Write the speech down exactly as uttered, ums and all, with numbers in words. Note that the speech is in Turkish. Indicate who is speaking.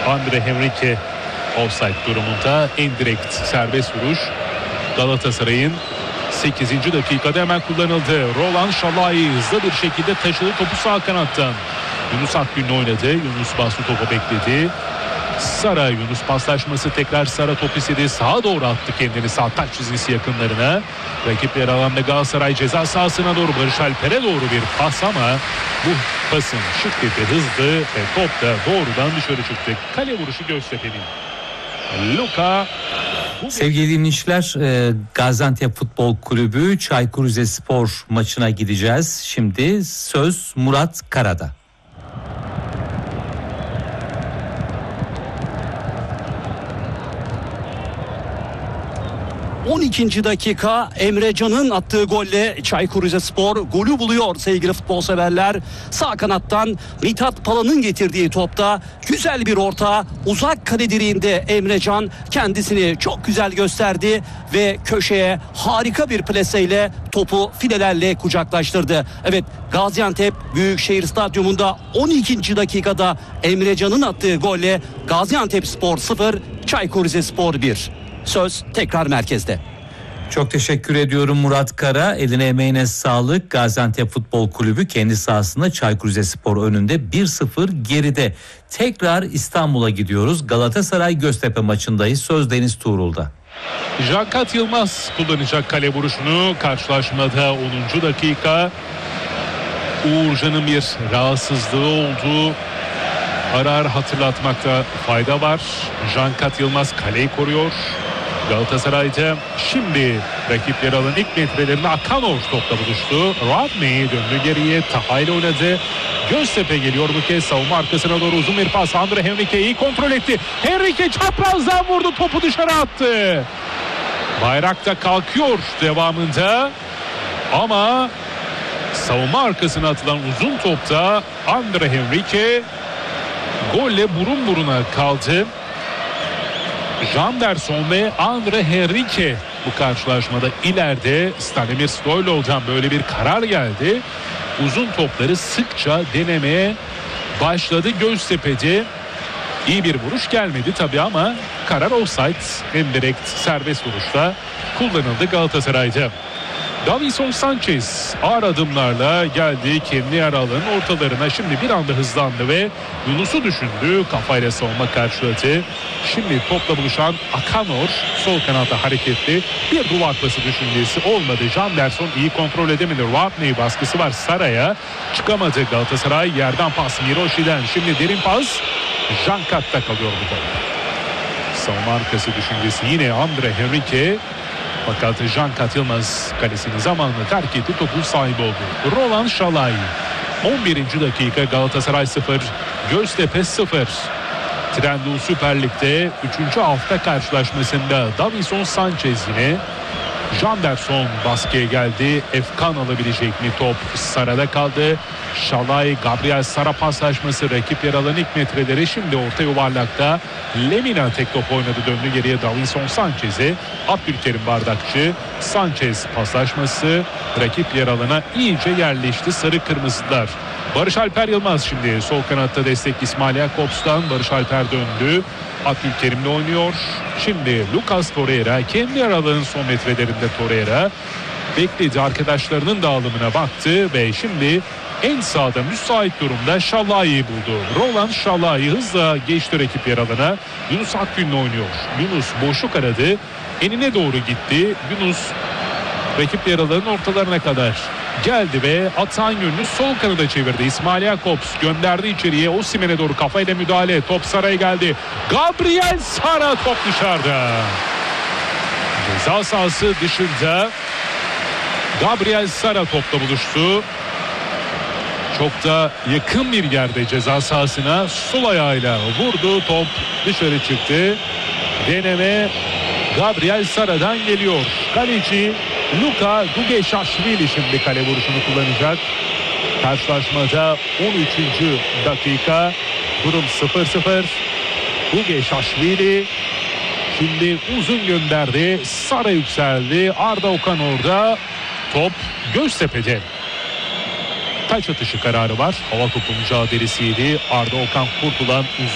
Speaker 1: Andre Henrique offside durumunda. Indirekt serbest vuruş Galatasaray'ın sekizinci dakikada hemen kullanıldı. Roland Şalai hızlı bir şekilde taşıdı topu sağ kanattan. Yunus Akgün oynadı. Yunus bastı, topu bekledi. Sara, Yunus paslaşması, tekrar Sara top istedi. Sağa doğru attı kendini, sağ taç çizgisi yakınlarına. Rakipleri alanda Galatasaray ceza sahasına doğru, Barış Alper'e doğru bir pas ama bu pasın şiddeti hızlı ve top da doğrudan dışarı çıktı. Kale vuruşu Göztepe'nin. Luka.
Speaker 2: Sevgili dinleyiciler, Gaziantep Futbol Kulübü Çaykur Rizespor maçına gideceğiz. Şimdi söz Murat Kara'da.
Speaker 3: on ikinci dakika Emre Can'ın attığı golle Çaykur Rizespor golü buluyor sevgili futbol severler. Sağ kanattan Mithat Pala'nın getirdiği topta güzel bir orta, uzak kale direğinde Emre Can kendisini çok güzel gösterdi ve köşeye harika bir pleseyle topu filelerle kucaklaştırdı. Evet, Gaziantep Büyükşehir Stadyumunda on ikinci dakikada Emre Can'ın attığı golle Gaziantepspor sıfır, Çaykur Rizespor bir. Söz tekrar merkezde.
Speaker 2: Çok teşekkür ediyorum Murat Kara. Eline emeğine sağlık. Gaziantep Futbol Kulübü kendi sahasında Çaykur Rizespor önünde bir sıfır geride. Tekrar İstanbul'a gidiyoruz. Galatasaray Göztepe maçındayız. Söz Deniz Tuğrul'da.
Speaker 1: Cankat Yılmaz kullanacak kale vuruşunu. Karşılaşmada onuncu dakika. Uğurcan'ın bir rahatsızlığı oldu. Ara ara hatırlatmakta fayda var. Cankat Yılmaz kaleyi koruyor. Galatasaray'da şimdi rakipleri alan ilk metrelerinde Akanov topla buluştu. Rodney döndü geriye, Taha ile oynadı. Göztepe geliyor bu kez savunma arkasına doğru, uzun bir pas. Andre Henrique'yi kontrol etti. Henrique çaprazdan vurdu, topu dışarı attı. Bayrakta kalkıyor devamında ama savunma arkasına atılan uzun topta Andre Henrique golle burun buruna kaldı. Janderson ve Andre Henrique bu karşılaşmada ileride. Stanimir Stoylov'dan böyle bir karar geldi. Uzun topları sıkça denemeye başladı Göztepe'de. İyi bir vuruş gelmedi tabii ama karar offside, indirekt serbest vuruşla kullanıldı Galatasaray'da. Davinson Sanchez ağır adımlarla geldi kendi yer alanın ortalarına. Şimdi bir anda hızlandı ve Yunus'u düşündü. Kafayla savunma karşıladı. Şimdi topla buluşan Akanor sol kanata hareketli. Bir duvar pası düşüncesi olmadı. Janderson iyi kontrol edemedi. Rodney baskısı var Sara'ya. Çıkamadı Galatasaray. Yerden pas Miroshi'den. Şimdi derin pas. Jankat'ta kalıyor bu top. Savunma arkası düşüncesi yine Andre Henrique. Fakat Cankat Yılmaz kalesini zamanla terk etti, topun sahibi oldu. Roland Şalai. on birinci dakika Galatasaray sıfır, Göztepe sıfır. Trendyol Süper Lig'de üçüncü hafta karşılaşmasında Davinson Sanchez yine. Janderson baskıya geldi. Efkan alabilecek mi? Top Sara'da kaldı. Şalai, Gabriel Sara paslaşması, rakip yer alan ilk metreleri. Şimdi orta yuvarlakta Lemina tek top oynadı, döndü geriye Davinson Sanchez'e. Abdülkerim Bardakçı, Sanchez paslaşması, rakip yer alana iyice yerleşti sarı kırmızılar. Barış Alper Yılmaz şimdi sol kanatta destek İsmail Jakobs'tan. Barış Alper döndü. Abdülkerim'le oynuyor. Şimdi Lucas Torreira kendi yer alanın son metrelerinde. Torreira bekledi, arkadaşlarının dağılımına baktı ve şimdi en sağda müsait durumda Şalai'yi buldu. Roland Şalai hızla geçti rakip yer alana. Yunus Akgün'le oynuyor. Yunus boşluk aradı. Enine doğru gitti. Yunus rakip yer alanın ortalarına kadar geldi ve atağın yönünü sol kanada çevirdi. İsmail Jakobs gönderdi içeriye. Osimhen'e doğru kafayla müdahale. Top Sara'ya geldi. Gabriel Sara, top dışarıda. Ceza sahası dışında Gabriel Sara topla buluştu. Çok da yakın bir yerde ceza sahasına sol ayağıyla vurdu. Top dışarı çıktı. Deneme Gabriel Sara'dan geliyor. Kaleci Luka Gugeşaşvili şimdi kale vuruşunu kullanacak. Karşılaşmada on üçüncü dakika, durum sıfır sıfır. Gugeşaşvili şimdi uzun gönderdi. Sara yükseldi. Arda Okan orada. Top Göztepe'de. Taç atışı kararı var. Hava topu mücadelesiydi. Arda Okan kurtulan uzun